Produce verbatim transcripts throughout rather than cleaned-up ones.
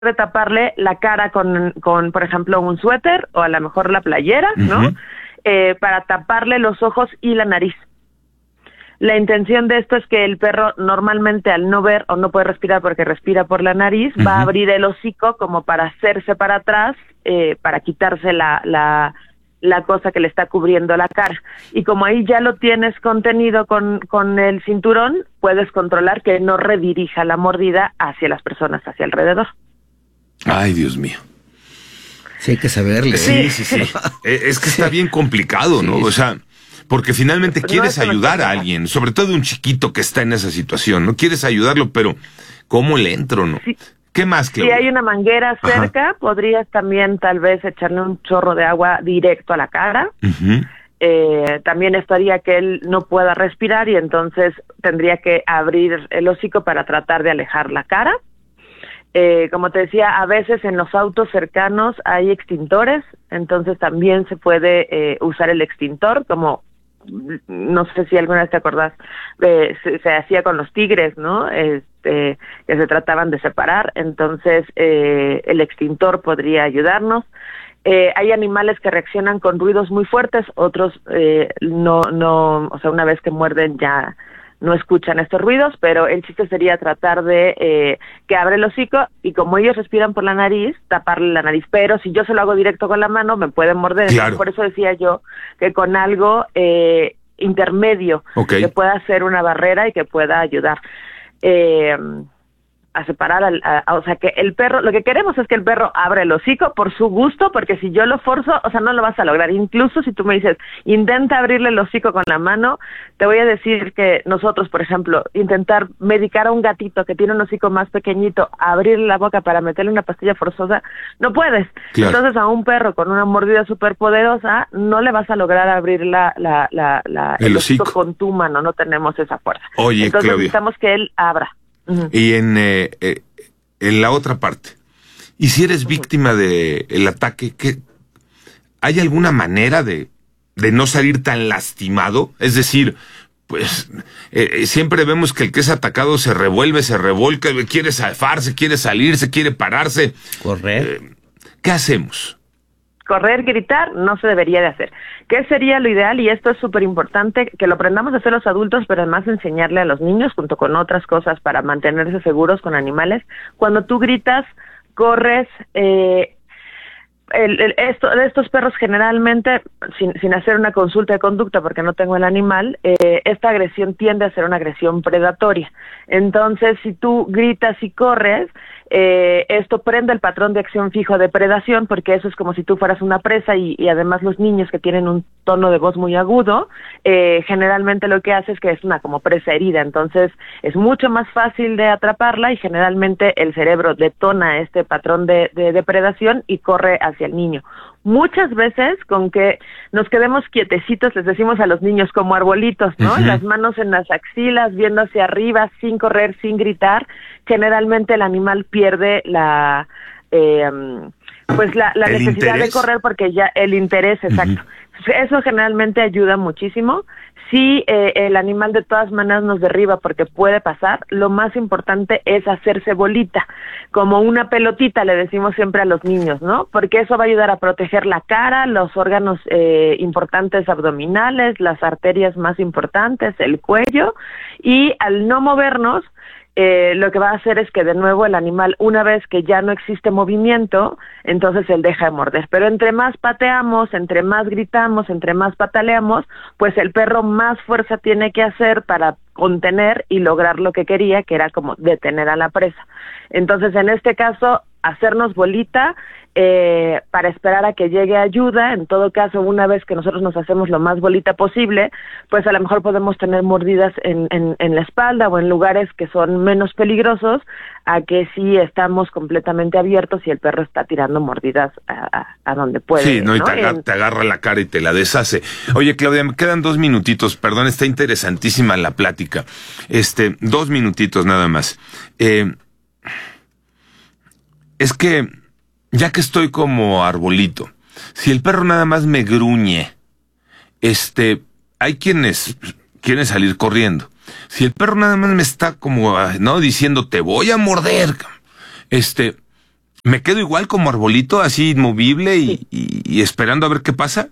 de taparle la cara con, con, por ejemplo, un suéter o a lo mejor la playera, ¿no? Uh-huh. Eh, para taparle los ojos y la nariz. La intención de esto es que el perro normalmente al no ver o no puede respirar porque respira por la nariz, uh-huh. va a abrir el hocico como para hacerse para atrás, eh, para quitarse la, la, la cosa que le está cubriendo la cara. Y como ahí ya lo tienes contenido con, con el cinturón, puedes controlar que no redirija la mordida hacia las personas, hacia alrededor. Ay, Dios mío. Sí, hay que saberle. Sí, sí, sí. Es que está bien complicado, ¿no? Sí, sí. O sea, porque finalmente Pues quieres no, ayudar a alguien, sobre todo un chiquito que está en esa situación, ¿no? Quieres ayudarlo, pero ¿cómo le entro, no? Sí. ¿Qué más, Claudia? Si hay una manguera cerca, Ajá. podrías también tal vez echarle un chorro de agua directo a la cara. Uh-huh. Eh, también estaría que él no pueda respirar y entonces tendría que abrir el hocico para tratar de alejar la cara. Eh, como te decía, a veces en los autos cercanos hay extintores, entonces también se puede eh, usar el extintor, como no sé si alguna vez te acordás, eh, se, se hacía con los tigres, ¿no? Este, que se trataban de separar, entonces eh, el extintor podría ayudarnos. Eh, hay animales que reaccionan con ruidos muy fuertes, otros eh, no, no, o sea, una vez que muerden ya no escuchan estos ruidos, pero el chiste sería tratar de eh, que abre el hocico y como ellos respiran por la nariz, taparle la nariz. Pero si yo se lo hago directo con la mano, me pueden morder. Claro. Por eso decía yo que con algo eh, intermedio, okay. que pueda ser una barrera y que pueda ayudar eh, a separar, al, a, a, o sea, que el perro, lo que queremos es que el perro abra el hocico por su gusto, porque si yo lo forzo, o sea, no lo vas a lograr. Incluso si tú me dices, intenta abrirle el hocico con la mano, te voy a decir que nosotros, por ejemplo, intentar medicar a un gatito que tiene un hocico más pequeñito, abrirle la boca para meterle una pastilla forzosa, no puedes. Claro. Entonces a un perro con una mordida súper poderosa, no le vas a lograr abrir la, la, la, la el, el hocico. hocico con tu mano, no tenemos esa fuerza. Oye, Entonces Claudia, necesitamos que él abra. Uh-huh. Y en, eh, eh, en la otra parte, y si eres víctima de el ataque, ¿qué, ¿hay alguna manera de, de no salir tan lastimado? Es decir, pues eh, siempre vemos que el que es atacado se revuelve, se revolca, quiere zafarse, quiere salirse, quiere pararse. Correr. Eh, ¿Qué hacemos? Correr, gritar, no se debería de hacer. ¿Qué sería lo ideal? Y esto es súper importante, que lo aprendamos a hacer los adultos, pero además enseñarle a los niños, junto con otras cosas, para mantenerse seguros con animales. Cuando tú gritas, corres, eh, el, el, esto, de estos perros generalmente, sin, sin hacer una consulta de conducta, porque no tengo el animal, eh, esta agresión tiende a ser una agresión predatoria. Entonces, si tú gritas y corres, Eh, esto prende el patrón de acción fijo de predación, porque eso es como si tú fueras una presa y, y además los niños que tienen un tono de voz muy agudo, eh, generalmente lo que hace es que es una como presa herida, entonces es mucho más fácil de atraparla y generalmente el cerebro detona este patrón de, de depredación y corre hacia el niño. Muchas veces con que nos quedemos quietecitos, les decimos a los niños como arbolitos, ¿no? Uh-huh. Las manos en las axilas, viendo hacia arriba, sin correr, sin gritar, generalmente el animal pierde la, eh, pues la, la necesidad interés. de correr porque ya el interés, exacto. Uh-huh. Eso generalmente ayuda muchísimo. Si eh, el animal de todas maneras nos derriba, porque puede pasar, lo más importante es hacerse bolita, como una pelotita, le decimos siempre a los niños, ¿no? Porque eso va a ayudar a proteger la cara, los órganos eh, importantes abdominales, las arterias más importantes, el cuello, y al no movernos, Eh, lo que va a hacer es que de nuevo el animal, una vez que ya no existe movimiento, entonces él deja de morder. Pero entre más pateamos, entre más gritamos, entre más pataleamos, pues el perro más fuerza tiene que hacer para contener y lograr lo que quería, que era como detener a la presa. Entonces, en este caso, hacernos bolita eh, para esperar a que llegue ayuda. En todo caso, una vez que nosotros nos hacemos lo más bolita posible, pues a lo mejor podemos tener mordidas en, en, en la espalda o en lugares que son menos peligrosos, a que sí estamos completamente abiertos y el perro está tirando mordidas a, a, a donde puede. Sí, no, y ¿no? te, agar, en... te agarra la cara y te la deshace. Oye, Claudia, me quedan dos minutitos, perdón, está interesantísima la plática. Este, dos minutitos nada más. Eh, es que, ya que estoy como arbolito, si el perro nada más me gruñe, este, hay quienes quieren salir corriendo. Si el perro nada más me está como, no, diciendo, te voy a morder, este, ¿Me quedo igual como arbolito, así inmovible y, sí. y, y esperando a ver qué pasa?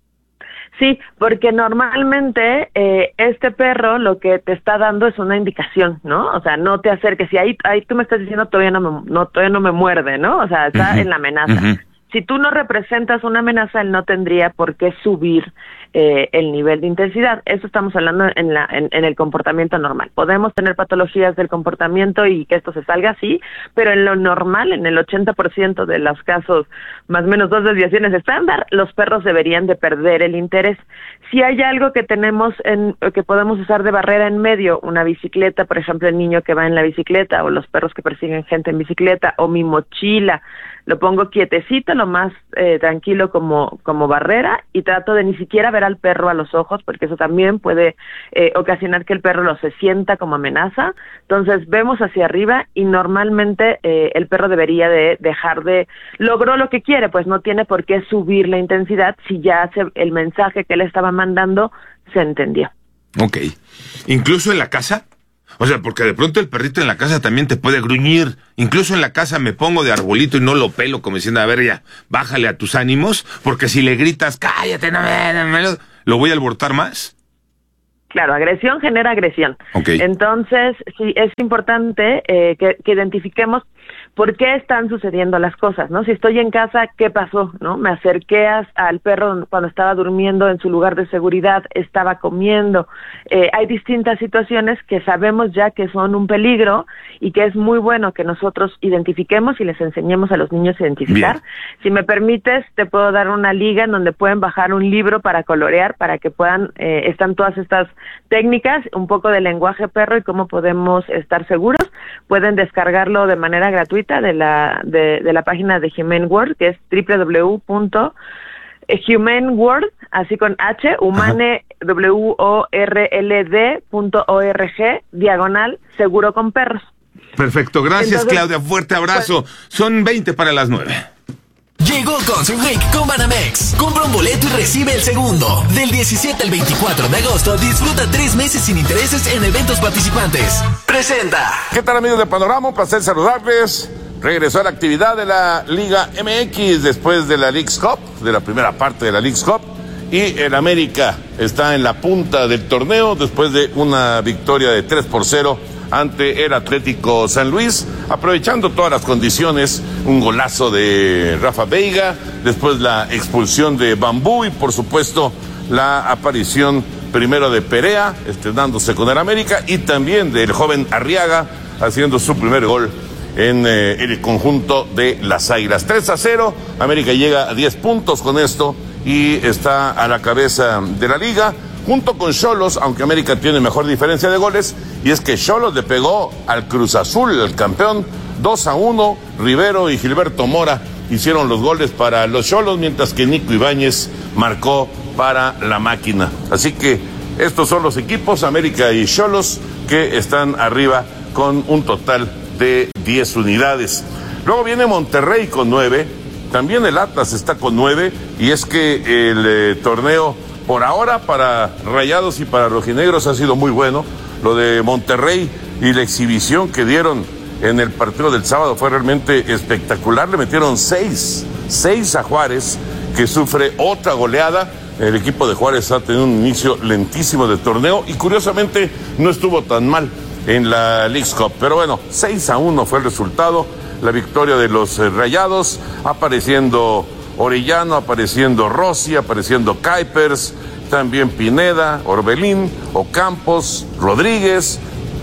Sí, porque normalmente eh, este perro lo que te está dando es una indicación, ¿no? O sea, no te acerques. Si ahí, ahí tú me estás diciendo todavía no me, no, todavía no me muerde, ¿no? O sea, está uh-huh. en la amenaza. Uh-huh. Si tú no representas una amenaza, él no tendría por qué subir eh, el nivel de intensidad. Eso estamos hablando en, la, en, en el comportamiento normal. Podemos tener patologías del comportamiento y que esto se salga así, pero en lo normal, en el ochenta por ciento de los casos, más o menos dos desviaciones estándar, los perros deberían de perder el interés. Si hay algo que tenemos, en, que podemos usar de barrera en medio, una bicicleta, por ejemplo, el niño que va en la bicicleta, o los perros que persiguen gente en bicicleta, o mi mochila, lo pongo quietecito, lo más eh, tranquilo como, como barrera, y trato de ni siquiera ver al perro a los ojos, porque eso también puede eh, ocasionar que el perro lo se sienta como amenaza. Entonces vemos hacia arriba y normalmente eh, el perro debería de dejar de, logró lo que quiere, pues no tiene por qué subir la intensidad si ya se, el mensaje que él estaba mandando se entendió. Ok. ¿Incluso en la casa? O sea, porque de pronto el perrito en la casa también te puede gruñir. Incluso en la casa me pongo de arbolito y no lo pelo, como diciendo, a ver, ya, bájale a tus ánimos, porque si le gritas, cállate, no me, no me, ¿lo voy a alborotar más? Claro, agresión genera agresión. Okay. Entonces, sí, es importante eh, que, que identifiquemos por qué están sucediendo las cosas, ¿no? Si estoy en casa, ¿qué pasó? ¿No? Me acerqué al perro cuando estaba durmiendo en su lugar de seguridad, estaba comiendo. Eh, hay distintas situaciones que sabemos ya que son un peligro y que es muy bueno que nosotros identifiquemos y les enseñemos a los niños a identificar. Bien. Si me permites, te puedo dar una liga en donde pueden bajar un libro para colorear, para que puedan, eh, están todas estas técnicas, un poco de lenguaje perro y cómo podemos estar seguros. Pueden descargarlo de manera gratuita de la de, de la página de Humane World, que es doble u doble u doble u punto humane world, así con H, humane, W O R L D punto org, diagonal, seguro con perros. Perfecto, gracias. Entonces, Claudia, fuerte abrazo. Pues, son veinte para las nueve. Llegó Concert Week con Banamex. Compra un boleto y recibe el segundo. Del diecisiete al veinticuatro de agosto, disfruta tres meses sin intereses en eventos participantes. Presenta. ¿Qué tal, amigos de Panorama? Un placer saludarles. Regresó a la actividad de la Liga M X después de la Leagues Cup, de la primera parte de la Leagues Cup. Y el América está en la punta del torneo después de una victoria de tres por cero ante el Atlético San Luis, aprovechando todas las condiciones, un golazo de Rafa Veiga, después la expulsión de Bambú y por supuesto la aparición primero de Perea, estrenándose con el América, y también del joven Arriaga, haciendo su primer gol en eh, el conjunto de las Águilas. tres a cero, América llega a diez puntos con esto y está a la cabeza de la liga, junto con Xolos, aunque América tiene mejor diferencia de goles, y es que Xolos le pegó al Cruz Azul, el campeón, dos a uno, Rivero y Gilberto Mora hicieron los goles para los Xolos, mientras que Nico Ibáñez marcó para la máquina. Así que estos son los equipos, América y Xolos, que están arriba con un total de diez unidades. Luego viene Monterrey con nueve, también el Atlas está con nueve, y es que el eh, torneo por ahora para Rayados y para Rojinegros ha sido muy bueno. Lo de Monterrey y la exhibición que dieron en el partido del sábado fue realmente espectacular. Le metieron seis, seis a Juárez, que sufre otra goleada. El equipo de Juárez ha tenido un inicio lentísimo de torneo y curiosamente no estuvo tan mal en la Leagues Cup. Pero bueno, seis a uno fue el resultado. La victoria de los eh, Rayados, apareciendo Orellano, apareciendo Rossi, apareciendo Kuipers, también Pineda, Orbelín, Ocampos, Rodríguez,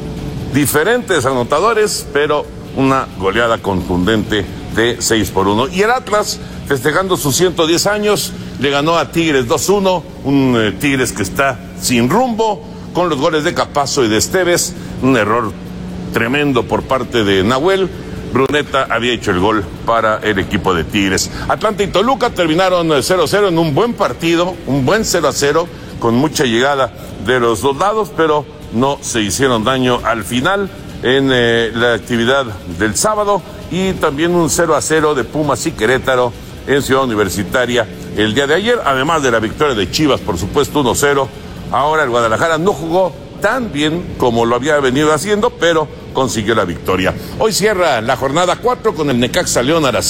diferentes anotadores, pero una goleada contundente de seis por uno. Y el Atlas, festejando sus ciento diez años, le ganó a Tigres dos uno, un eh, Tigres que está sin rumbo, con los goles de Capazo y de Esteves, un error tremendo por parte de Nahuel. Bruneta había hecho el gol para el equipo de Tigres. Atlanta y Toluca terminaron cero a cero en un buen partido, un buen cero a cero, con mucha llegada de los dos lados, pero no se hicieron daño al final en eh, la actividad del sábado, y también un cero a cero de Pumas y Querétaro en Ciudad Universitaria el día de ayer, además de la victoria de Chivas, por supuesto, uno cero. Ahora el Guadalajara no jugó tan bien como lo había venido haciendo, pero consiguió la victoria. Hoy cierra la jornada cuatro con el Necaxa León a las